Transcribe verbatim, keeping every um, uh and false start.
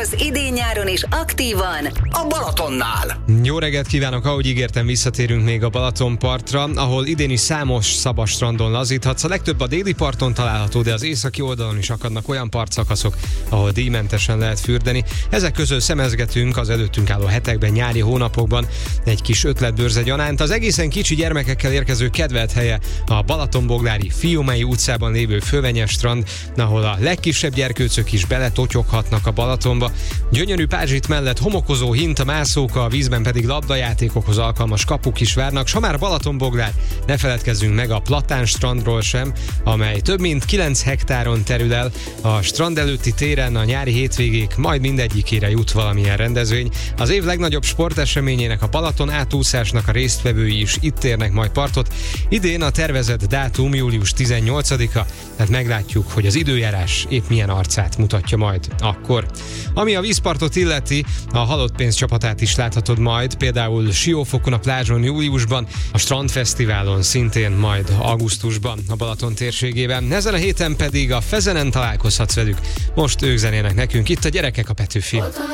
az idén-nyáron is aktívan a Balatonnál. Jó reggelt kívánok, ahogy ígértem, visszatérünk még a Balatonpartra, ahol idén is számos szabad strandon lazíthatsz. A legtöbb a déli parton található, de az északi oldalon is akadnak olyan partszakaszok, ahol díjmentesen lehet fürdeni. Ezek közül szemezgetünk az előttünk álló hetekben, nyári hónapokban egy kis ötletbőrze gyanánt. Az egészen kicsi gyermekekkel érkező kedvelt helye a Balatonboglári Fiumei utcában lévő Fölvenyes strand, ahol a legkisebb gyerkőcök is beletotyoghatnak a Balatonba. Gyönyörű pázsit mellett homokozó hinta, mászóka, a vízben pedig labdajátékokhoz alkalmas kapuk is várnak. S ha már Balatonboglár, ne feledkezzünk meg a Platán strandról sem, amely több mint kilenc hektáron terül el. A strand előtti téren a nyári hétvégék majd mindegyikére jut valamilyen rendezvény. Az év legnagyobb sporteseményének, a Balaton átúszásnak a résztvevői is itt érnek majd partot. Idén a tervezett dátum július tizennyolcadika, tehát meglátjuk, hogy az időjárás épp milyen arcát mutatja majd akkor. Ami a vízpartot illeti, a Halott Pénz csapatát is láthatod majd, például Siófokon a plázson júliusban, a Strandfesztiválon szintén majd augusztusban a Balaton térségében. Ezen a héten pedig a Fezenen találkozhatsz velük. Most ők zenének nekünk itt a Gyerekek a Petőfin.